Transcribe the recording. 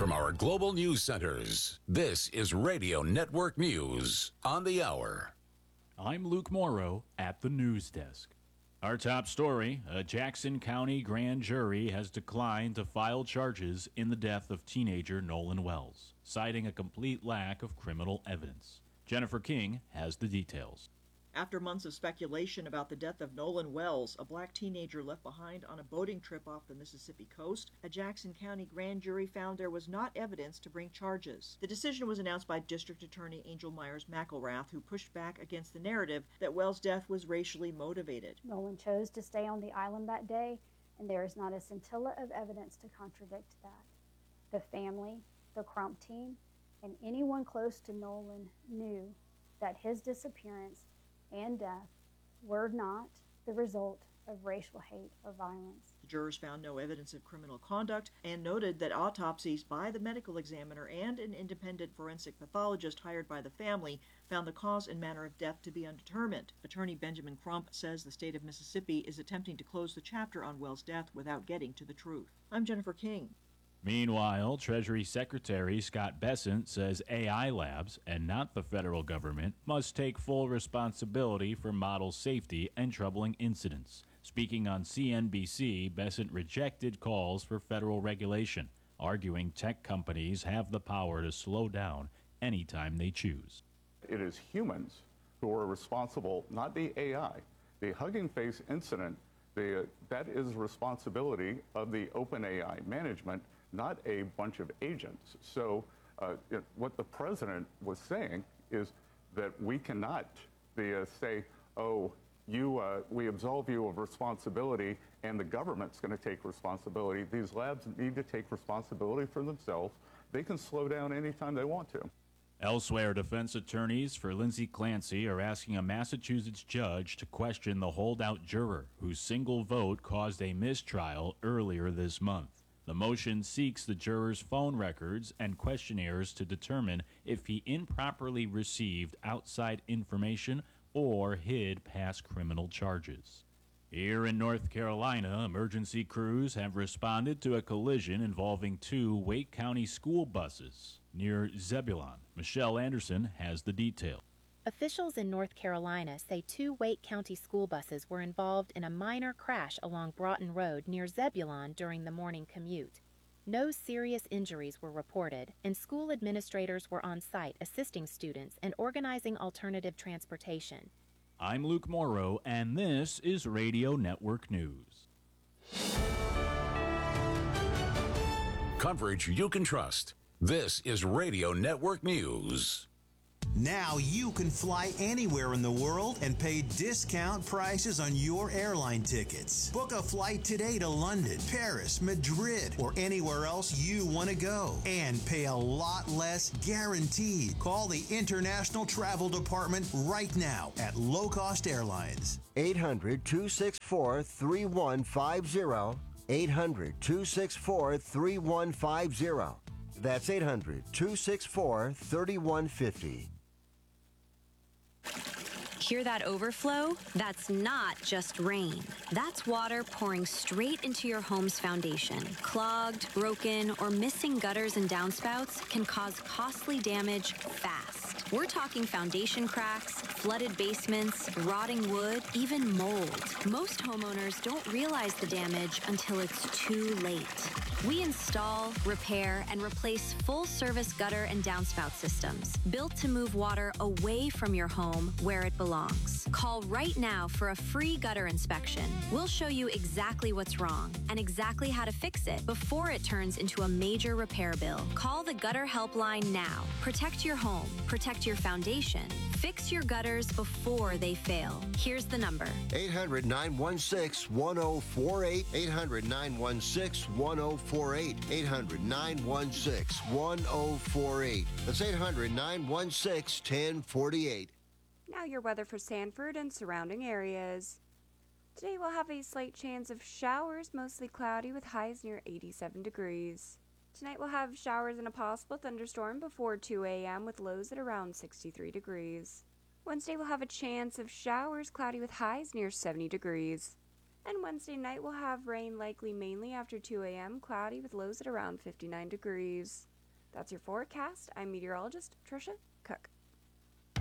From our global news centers, this is Radio Network News on the hour. I'm Luke Morrow at the news desk. Our top story, a Jackson County grand jury has declined to file charges in the death of teenager Nolan Wells, citing a complete lack of criminal evidence. Jennifer King has the details. After months of speculation about the death of Nolan Wells, a black teenager left behind on a boating trip off the Mississippi coast, a Jackson County grand jury found there was not evidence to bring charges. The decision was announced by District Attorney Angel Myers McElrath, who pushed back against the narrative that Wells' death was racially motivated. Nolan chose to stay on the island that day, and there is not a scintilla of evidence to contradict that. The family, the Crump team, and anyone close to Nolan knew that his disappearance and death were not the result of racial hate or violence. The jurors found no evidence of criminal conduct and noted that autopsies by the medical examiner and an independent forensic pathologist hired by the family found the cause and manner of death to be undetermined. Attorney Benjamin Crump says the state of Mississippi is attempting to close the chapter on Wells' death without getting to the truth. I'm Jennifer King. Meanwhile, Treasury Secretary Scott Bessent says AI labs, and not the federal government, must take full responsibility for model safety and troubling incidents. Speaking on CNBC, Bessent rejected calls for federal regulation, arguing tech companies have the power to slow down anytime they choose. It is humans who are responsible, not the AI. The Hugging Face incident, that is responsibility of the OpenAI management, not a bunch of agents. So what the president was saying is that we cannot say, oh, we absolve you of responsibility and the government's going to take responsibility. These labs need to take responsibility for themselves. They can slow down anytime they want to. Elsewhere, defense attorneys for Lindsay Clancy are asking a Massachusetts judge to question the holdout juror whose single vote caused a mistrial earlier this month. The motion seeks the juror's phone records and questionnaires to determine if he improperly received outside information or hid past criminal charges. Here in North Carolina, emergency crews have responded to a collision involving two Wake County school buses near Zebulon. Michelle Anderson has the detail. Officials in North Carolina say two Wake County school buses were involved in a minor crash along Broughton Road near Zebulon during the morning commute. No serious injuries were reported, and school administrators were on site assisting students and organizing alternative transportation. I'm Luke Morrow, and this is Radio Network News. Coverage you can trust. This is Radio Network News. Now you can fly anywhere in the world and pay discount prices on your airline tickets. Book a flight today to London, Paris, Madrid, or anywhere else you want to go and pay a lot less guaranteed. Call the International Travel Department right now at Low Cost Airlines. 800-264-3150. 800-264-3150. That's 800-264-3150. Hear that overflow? That's not just rain. That's water pouring straight into your home's foundation. Clogged, broken, or missing gutters and downspouts can cause costly damage fast. We're talking foundation cracks, flooded basements, rotting wood, even mold. Most homeowners don't realize the damage until it's too late. We install, repair, and replace full-service gutter and downspout systems built to move water away from your home where it belongs. Call right now for a free gutter inspection. We'll show you exactly what's wrong and exactly how to fix it before it turns into a major repair bill. Call the Gutter Helpline now. Protect your home. Protect your foundation. Fix your gutters before they fail. Here's the number. 800-916-1048. 800-916-1048. 800-916-1048. That's 800-916-1048. Now your weather for Sanford and surrounding areas. Today we'll have a slight chance of showers, mostly cloudy with highs near 87 degrees. Tonight we'll have showers and a possible thunderstorm before 2 a.m. with lows at around 63 degrees. Wednesday we'll have a chance of showers, cloudy with highs near 70 degrees. And Wednesday night we'll have rain likely mainly after 2 a.m., cloudy with lows at around 59 degrees. That's your forecast. I'm meteorologist Trisha Cook.